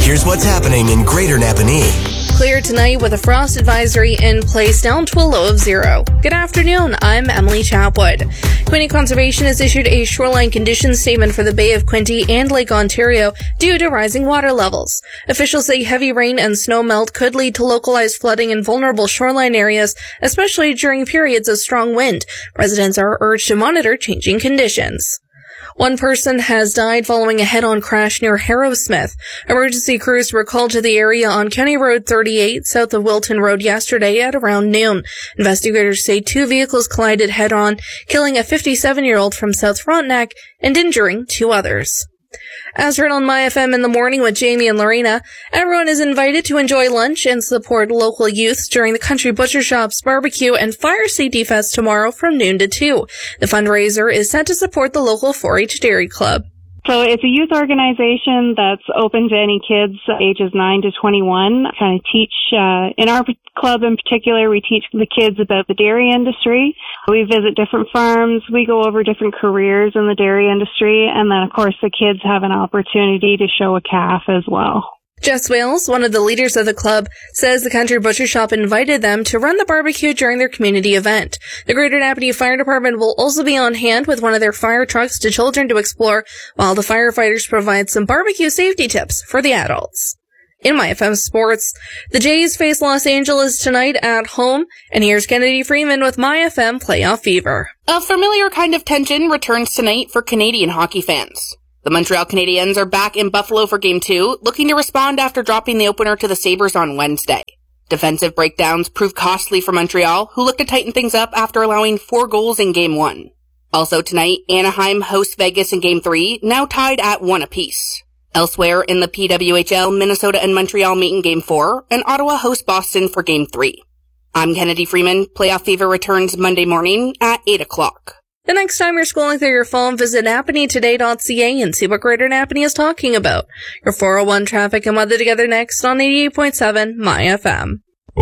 here's what's happening in Greater Napanee. Clear tonight with a frost advisory in place down to a low of 0. Good afternoon, I'm Emily Chapwood. Quinte Conservation has issued a shoreline condition statement for the Bay of Quinte and Lake Ontario due to rising water levels. Officials say heavy rain and snow melt could lead to localized flooding in vulnerable shoreline areas, especially during periods of strong wind. Residents are urged to monitor changing conditions. One person has died following a head-on crash near Harrowsmith. Emergency crews were called to the area on County Road 38 south of Wilton Road yesterday at around noon. Investigators say 2 vehicles collided head-on, killing a 57-year-old from South Frontenac and injuring 2 others. As heard on My FM in the morning with Jamie and Lorena, everyone is invited to enjoy lunch and support local youth during the Country Butcher Shop's barbecue and fire safety fest tomorrow from noon to 2. The fundraiser is set to support the local 4-H Dairy Club. So it's a youth organization that's open to any kids ages 9 to 21. Kind of teach, in our club in particular, we teach the kids about the dairy industry. We visit different farms. We go over different careers in the dairy industry. And then, of course, the kids have an opportunity to show a calf as well. Jess Wales, one of the leaders of the club, says the Country Butcher Shop invited them to run the barbecue during their community event. The Greater Napanee Fire Department will also be on hand with one of their fire trucks to children to explore, while the firefighters provide some barbecue safety tips for the adults. In My FM Sports, the Jays face Los Angeles tonight at home, and here's Kennedy Freeman with My FM Playoff Fever. A familiar kind of tension returns tonight for Canadian hockey fans. The Montreal Canadiens are back in Buffalo for Game 2, looking to respond after dropping the opener to the Sabres on Wednesday. Defensive breakdowns proved costly for Montreal, who looked to tighten things up after allowing 4 goals in Game 1. Also tonight, Anaheim hosts Vegas in Game 3, now tied at 1 apiece. Elsewhere in the PWHL, Minnesota and Montreal meet in Game 4, and Ottawa hosts Boston for Game 3. I'm Kennedy Freeman. Playoff Fever returns Monday morning at 8 o'clock. The next time you're scrolling through your phone, visit napaneetoday.ca and see what Greater Napanee is talking about. Your 401 traffic and weather together next on 88.7 My FM.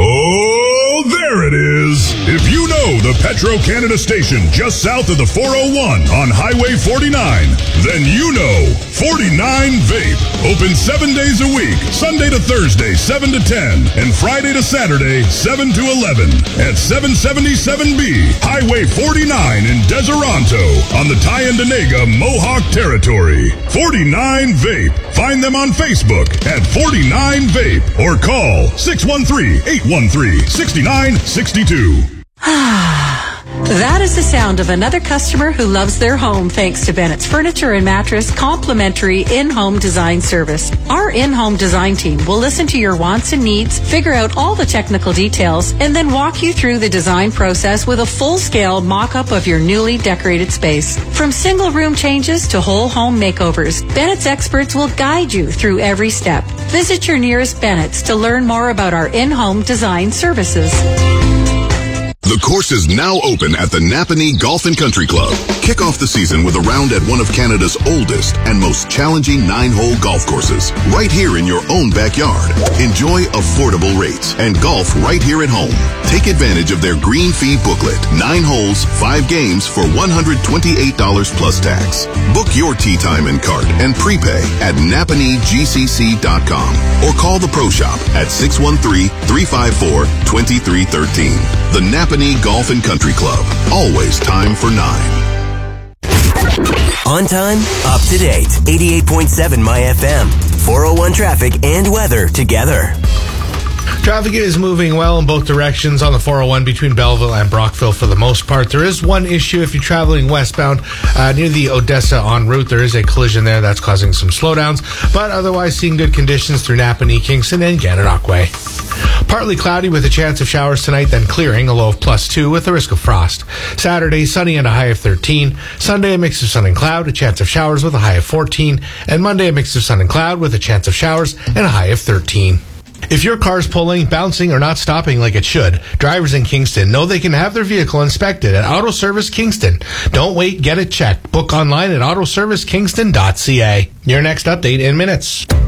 Oh, there it is. If you know the Petro-Canada station just south of the 401 on Highway 49, then you know 49 Vape. Open 7 days a week, Sunday to Thursday, 7 to 10, and Friday to Saturday, 7 to 11, at 777B, Highway 49 in Deseronto, on the Tyendinaga Mohawk Territory. 49 Vape. Find them on Facebook at 49 Vape or call 613-813-6962. That is the sound of another customer who loves their home thanks to Bennett's Furniture and Mattress complimentary in-home design service. Our in-home design team will listen to your wants and needs, figure out all the technical details, and then walk you through the design process with a full-scale mock-up of your newly decorated space. From single room changes to whole home makeovers, Bennett's experts will guide you through every step. Visit your nearest Bennett's to learn more about our in-home design services. The course is now open at the Napanee Golf and Country Club. Kick off the season with a round at one of Canada's oldest and most challenging 9-hole golf courses, right here in your own backyard. Enjoy affordable rates and golf right here at home. Take advantage of their green fee booklet, 9 holes, 5 games for $128 plus tax. Book your tee time and cart and prepay at napaneegcc.com or call the Pro Shop at 613-354-2313. The Napanee Golf and Country Club. Always time for 9. On time, up to date. 88.7 My FM. 401 traffic and weather together. Traffic is moving well in both directions on the 401 between Belleville and Brockville for the most part. There is one issue if you're traveling westbound near the Odessa en route. There is a collision there that's causing some slowdowns, but otherwise seeing good conditions through Napanee, Kingston, and Gananoque Way. Partly cloudy with a chance of showers tonight, then clearing, a low of +2 with a risk of frost. Saturday, sunny and a high of 13. Sunday, a mix of sun and cloud, a chance of showers with a high of 14. And Monday, a mix of sun and cloud with a chance of showers and a high of 13. If your car's pulling, bouncing, or not stopping like it should, drivers in Kingston know they can have their vehicle inspected at Auto Service Kingston. Don't wait, get it checked. Book online at autoservicekingston.ca. Your next update in minutes.